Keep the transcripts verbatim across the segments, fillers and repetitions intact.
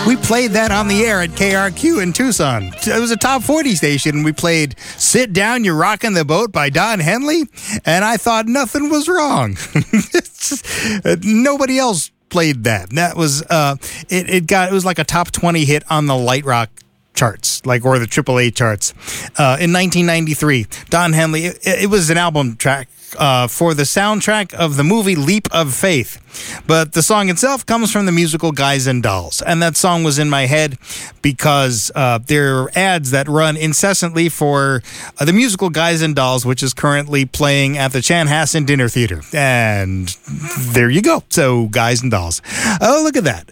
We played that on the air at K R Q in Tucson. It was a top forty station, and we played Sit Down, You're Rockin' the Boat by Don Henley, and I thought nothing was wrong. Nobody else played that. That was, uh, it, it got, it was like a top twenty hit on the light rock charts, like, or the triple A charts. Uh, in nineteen ninety-three, Don Henley, it, it was an album track Uh, for the soundtrack of the movie Leap of Faith. But the song itself comes from the musical Guys and Dolls. And that song was in my head because uh, there are ads that run incessantly for uh, the musical Guys and Dolls, which is currently playing at the Chanhassen Dinner Theater. And there you go. So, Guys and Dolls. Oh, look at that.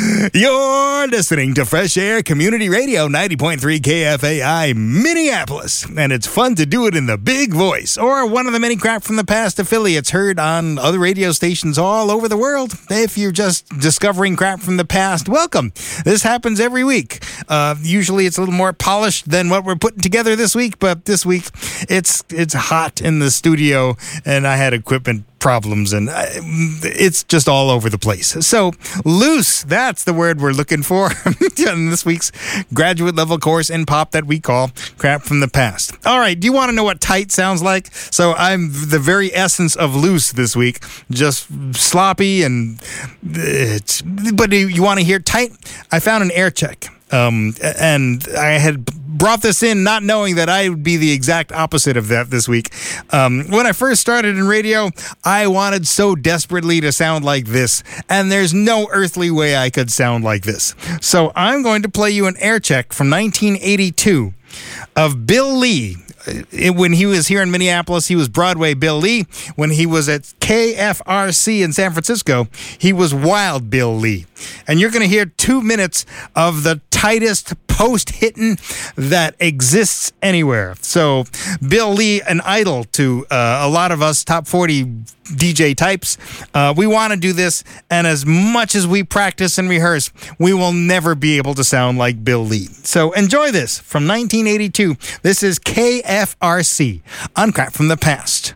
You're listening to Fresh Air Community Radio, ninety point three K F A I, Minneapolis. And it's fun to do it in the big voice, or one of the many crap from the past affiliates heard on other radio stations all over the world. If you're just discovering crap from the past, welcome. This happens every week. Uh, usually it's a little more polished than what we're putting together this week, but this week it's it's hot in the studio, and I had equipment problems, and I, it's just all over the place. So, loose, that's the word we're looking for in this week's graduate level course in pop that we call Crap from the Past. All right, do you want to know what tight sounds like? So, I'm the very essence of loose this week, just sloppy, and it's, but you want to hear tight? I found an air check. Um, and I had brought this in not knowing that I would be the exact opposite of that this week. Um, when I first started in radio, I wanted so desperately to sound like this, and there's no earthly way I could sound like this. So I'm going to play you an air check from nineteen eighty-two of Bill Lee. It, when he was here in Minneapolis, he was Broadway Bill Lee. When he was at K F R C in San Francisco, he was Wild Bill Lee. And you're going to hear two minutes of the tightest post-hitting that exists anywhere. So Bill Lee, an idol to uh, a lot of us top forty D J types. Uh, we want to do this, and as much as we practice and rehearse, we will never be able to sound like Bill Lee. So enjoy this from nineteen eighty-two. This is K F R C on Crap from the Past.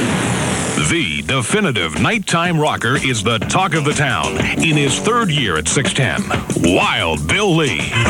The definitive nighttime rocker is the talk of the town in his third year at six ten. Wild Bill Lee.